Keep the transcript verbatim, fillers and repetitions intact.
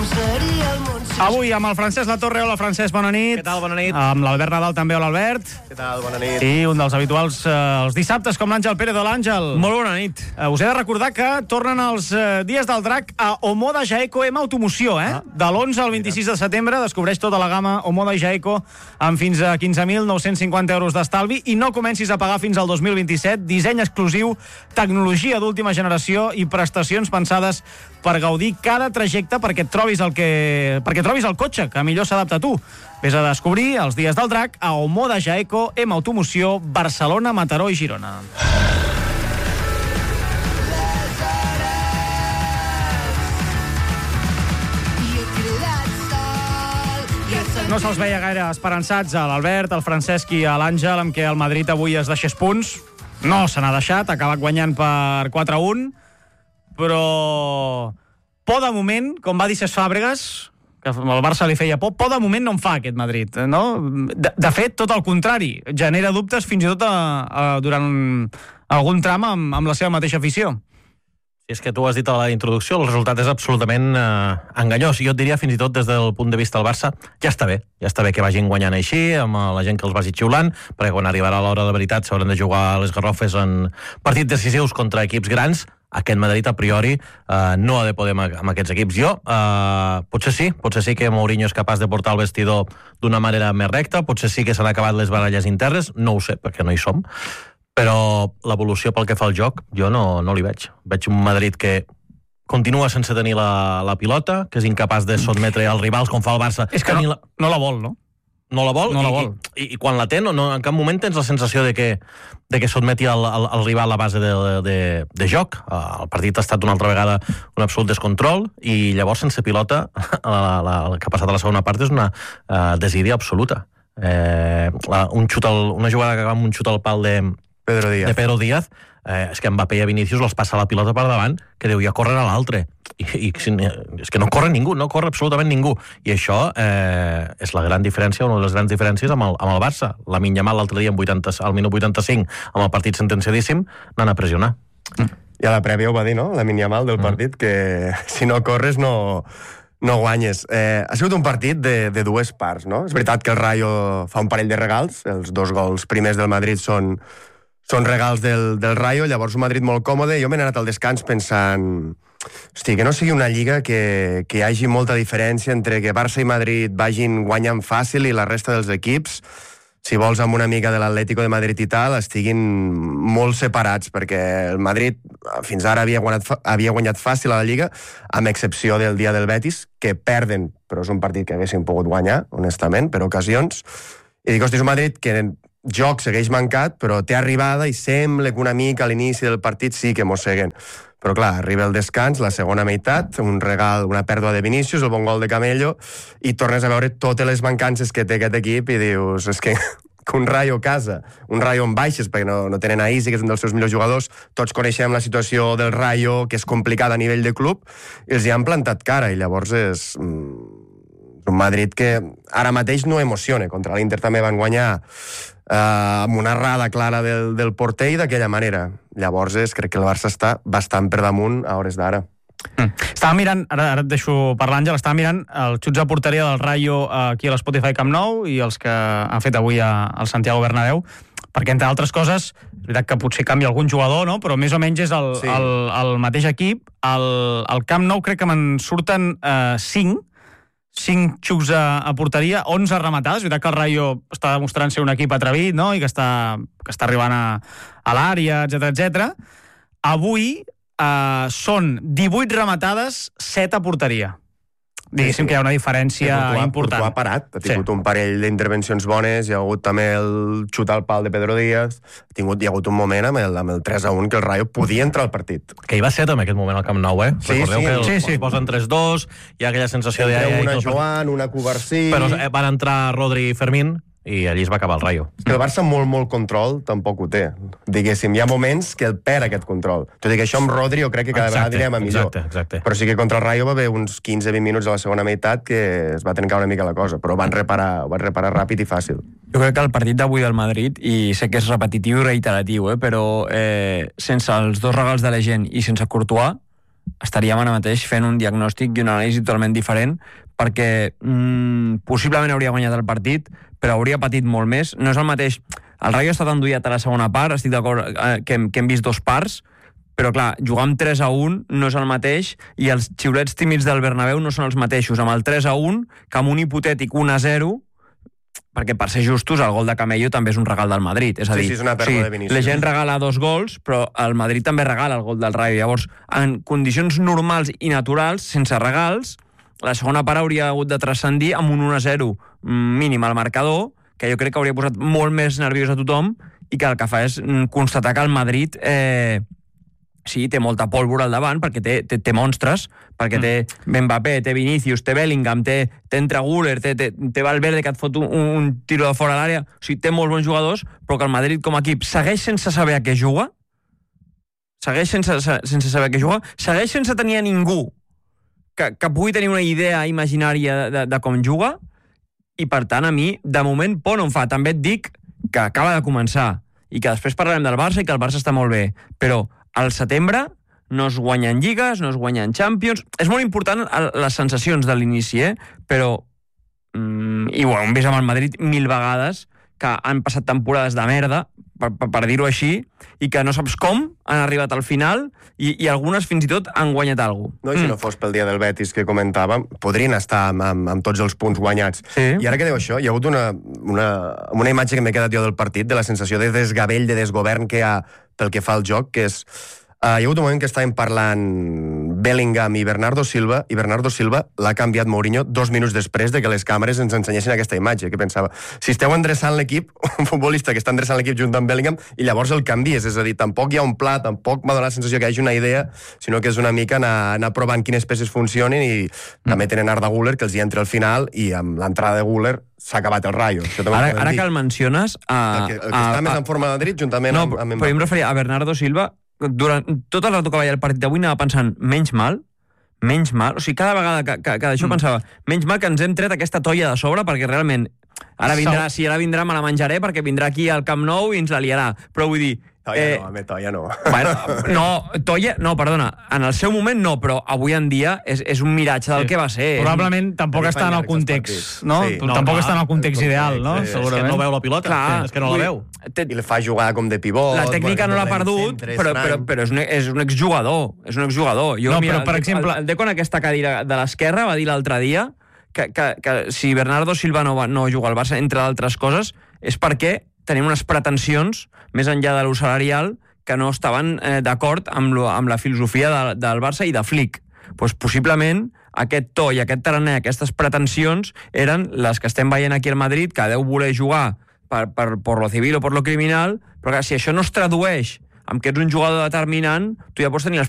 Avui amb el Francesc Latorre. Hola, Francesc, bona nit. Què tal, bona nit? Amb l'Albert Nadal també, hola, Albert. Què tal, bona nit? I un dels habituals eh, els dissabtes, com l'Àngel Pérez de l'Àngel. Molt bona nit. Eh, us he de recordar que tornen els eh, Dies del Drac a Omoda Jaeco M Automoció, eh? Ah. De l'onze al vint-i-sis de setembre descobreix tota la gamma Omoda Jaeco amb fins a quinze mil nou-cents cinquanta euros d'estalvi i no comencis a pagar fins al dos mil vint-i-set. Disseny exclusiu, tecnologia d'última generació i prestacions pensades per gaudir cada trajecte perquè et trobis el que perquè trobis el cotxe que millor s'adapta a tu. Vés a descobrir els Dies del Drac a Omoda Jaeco M Automoció, Barcelona, Mataró i Girona. No se'ls veia gaire esperançats a l'Albert, al Francesc i a l'Àngel amb què el Madrid avui es deixés punts. No se n'ha deixat, ha acabat guanyant per quatre a un, però por de moment, com va dir Cesc Fàbregas, que al Barça li feia por, por de moment no en fa aquest Madrid, no? De, de fet, tot el contrari, genera dubtes fins i tot a, a, durant algun tram amb, amb la seva mateixa afició. Si és que tu has dit a la introducció, el resultat és absolutament eh, enganyós. Jo et diria, fins i tot des del punt de vista del Barça, ja està bé. Ja està bé que vagin guanyant així, amb la gent que els vagi xiulant, perquè quan arribarà l'hora de veritat s'hauran de jugar les garrofes en partits decisius contra equips grans. Aquest Madrid, a priori, eh, no ha de poder amb aquests equips. Jo, eh, potser sí, potser sí que Mourinho és capaç de portar el vestidor d'una manera més recta, potser sí que s'han acabat les baralles internes, no ho sé, perquè no hi som, però l'evolució pel que fa al joc jo no, no li veig. Veig un Madrid que continua sense tenir la, la pilota, que és incapaç de sotmetre els rivals com fa el Barça. És que no, la... no la vol, no? No la vol, no la i, vol. I, i quan la té, no, no, en cap moment tens la sensació de que, de que sotmeti el, el, el rival a base de, de, de joc. El partit ha estat una altra vegada un absolut descontrol i llavors sense pilota la, la, la que ha passat a la segona part és una uh, desídia absoluta. Eh, la, un xut al, una jugada que acaba amb un xut al pal de Pedro Díaz, de Pedro Díaz eh, és que Mbappé i Vinícius els passa la pilota per davant, que deu ja córrer a l'altre. I, i és que no corre ningú, no corre absolutament ningú. I això eh, és la gran diferència, una de les grans diferències amb el, amb el Barça. Lamine Yamal l'altre dia, en vuitanta, al minut vuitanta-cinc, amb el partit sentenciadíssim, anant a pressionar. Mm. I a la prèvia ho va dir, no?, Lamine Yamal del partit, mm. que si no corres no... no guanyes. Eh, ha sigut un partit de, de dues parts, no? És veritat que el Rayo fa un parell de regals, els dos gols primers del Madrid són, són regals del, del Rayo, llavors un Madrid molt còmode. Jo m'he anat al descans pensant, hosti, que no sigui una lliga que, que hi hagi molta diferència entre que Barça i Madrid vagin guanyant fàcil i la resta dels equips, si vols amb una mica de l'Atlético de Madrid i tal, estiguin molt separats, perquè el Madrid fins ara havia guanyat, havia guanyat fàcil a la Lliga, amb excepció del dia del Betis, que perden, però és un partit que haguessin pogut guanyar, honestament, per ocasions. I dic, hosti, és un Madrid que en joc segueix mancat, però té arribada i sembla que una mica a l'inici del partit sí que mosseguen. Però clar, arriba el descans, la segona meitat, un regal, una pèrdua de Vinícius, el bon gol de Camello, i tornes a veure totes les mancances que té aquest equip i dius, és que, que un Rayo a casa, un Rayo en baixes, perquè no, no tenen a Isi, que és un dels seus millors jugadors, tots coneixem la situació del Rayo, que és complicada a nivell de club, i els hi han plantat cara, i llavors és un Madrid que ara mateix no emociona. Contra l'Inter també van guanyar eh, amb una errada clara del, del porter i d'aquella manera. Llavors és, crec que el Barça està bastant per damunt a hores d'ara. Mm. Estava mirant, ara, ara et deixo parlar, Àngel, estava mirant els xuts a porteria del Rayo aquí a l'Spotify Camp Nou i els que han fet avui a, al Santiago Bernabéu, perquè entre altres coses, és veritat que potser canvia algun jugador, no? Però més o menys és el, sí. el, el mateix equip. El, el Camp Nou crec que me'n surten eh, cinc, cinc xucs a, a porteria, onze rematades. És veritat que el Rayo està demostrant ser un equip atrevit, no?, i que està, que està arribant a, a l'àrea, etcètera, etcètera. Avui eh, són divuit rematades, set a porteria. Diguéssim sí, sí. que hi ha una diferència sí, Courtois, important. Courtois ha parat, ha tingut sí. un parell d'intervencions bones, hi ha hagut també el xut al pal de Pedro Díaz, ha tingut, hi ha hagut un moment amb el, amb el tres a un que el Rayo podia entrar al partit. Que hi va ser també aquest moment al Camp Nou, eh? Sí, Recordeu sí, que el, sí, sí. posen tres dos, hi ha aquella sensació de... Una Joan, una Cubarsí... Però van entrar Rodri i Fermín, i allí es va acabar el Rayo. És que el Barça molt, molt control tampoc ho té. Diguéssim, hi ha moments que el perd aquest control. Tot i que això amb Rodri jo crec que cada exacte, vegada anirem a millor. Exacte, exacte. Però sí que contra el Rayo va haver uns quinze vint minuts a la segona meitat que es va trencar una mica la cosa, però van reparar, van reparar ràpid i fàcil. Jo crec que el partit d'avui del Madrid, i sé que és repetitiu i reiteratiu, eh, però eh, sense els dos regals de la gent i sense Courtois, estaríem ara mateix fent un diagnòstic i una anàlisi totalment diferent, perquè mm, possiblement hauria guanyat el partit, però hauria patit molt més. No és el mateix... El Rayo ha estat endollat a la segona part, estic d'acord eh, que, hem, que hem vist dos parts, però clar, jugar amb tres a un no és el mateix i els xiulets tímids del Bernabéu no són els mateixos amb el tres a un que amb un hipotètic un a zero, perquè per ser justos el gol de Camello també és un regal del Madrid, és a dir, sí, sí, és una pèrdua de Vinícius. La gent regala dos gols, però el Madrid també regala el gol del Rayo. Llavors, en condicions normals i naturals, sense regals, la segona part hauria hagut de transcendir amb un un a zero mínim al marcador, que jo crec que hauria posat molt més nerviós a tothom i que el que fa és constatar que el Madrid eh, sí, té molta pólvora al davant, perquè té, té, té monstres, perquè té Mbappé, té Vinícius, té Bellingham, té, té entre Güler, té, té, té Valverde, que et fot un, un tiro de fora a l'àrea. O sigui, té molts bons jugadors, però que el Madrid com a equip segueix sense saber a què juga, segueix sense, sense saber a què juga, segueix sense tenir a ningú que, que pugui tenir una idea imaginària de, de com juga, i per tant, a mi, de moment, por no em fa. També et dic que acaba de començar i que després parlarem del Barça i que el Barça està molt bé, però al setembre no es guanyen lligues, no es guanyen Champions. És molt important les sensacions de l'inici, eh? Però, mm, i ho hem vist amb el Madrid mil vegades, que han passat temporades de merda, per, per, per dir-ho així, i que no saps com han arribat al final, i, i algunes fins i tot han guanyat alguna cosa. No, i si mm. no fos pel dia del Betis que comentàvem, podrien estar amb, amb, amb tots els punts guanyats. Sí. I ara que diu això, hi ha hagut una, una, una imatge que m'he quedat jo del partit, de la sensació de desgavell, de desgovern que hi ha pel que fa al joc, que és... Uh, hi ha hagut un moment que estàvem parlant Bellingham i Bernardo Silva, i Bernardo Silva l'ha canviat Mourinho dos minuts després de que les càmeres ens ensenyessin aquesta imatge, que pensava, si esteu endreçant l'equip, un futbolista que està endreçant l'equip junt amb Bellingham, i llavors el canvies, és a dir, tampoc hi ha un pla, tampoc m'ha donat la sensació que hi hagi una idea, sinó que és una mica anar, anar provant quines peces funcionin, i mm. també tenen Arda Güler, que els hi entra al final, i amb l'entrada de Güler s'ha acabat el Rayo. Ara, ara que el menciones... Uh, el que, el que uh, està uh, més en forma de Madrid, juntament no, amb, amb Mbappé. Però jo em referia a Bernardo Silva, durant tot el rato que veia el partit d'avui anava pensant, menys mal, menys mal, o sigui, cada vegada que, que, que d'això mm. pensava, menys mal que ens hem tret aquesta toia de sobre, perquè realment, ara vindrà, si ara vindrà me la menjaré, perquè vindrà aquí al Camp Nou i ens la liarà, però vull dir... Toia eh, no, home, toia no. Bueno, no, toia, no, perdona, en el seu moment no, però avui en dia és, és un miratge del sí. que va ser. Probablement tampoc està en el context, no? Sí. no tampoc clar, està en el context ideal, no? Sí, és que no veu la pilota, clar, és que no la veu. I le fa jugar com de pivot. La tècnica bueno, no l'ha perdut, centre, però, però, però és, un, és un exjugador, és un exjugador. Jo, no, mira, però, per el, exemple... El, el Deco en aquesta cadira de l'esquerra va dir l'altre dia que, que, que si Bernardo Silva no, va, no juga al Barça, entre altres coses, és perquè tenim unes pretensions, més enllà de lo salarial, que no estaven eh, d'acord amb, lo, amb la filosofia de, del Barça i de Flick. Pues, possiblement aquest to i aquest tarannà, aquestes pretensions eren les que estem veient aquí al Madrid, que deu voler jugar per, per, per lo civil o per lo criminal, però que si això no es tradueix amb que ets un jugador determinant, tu ja pots tenir les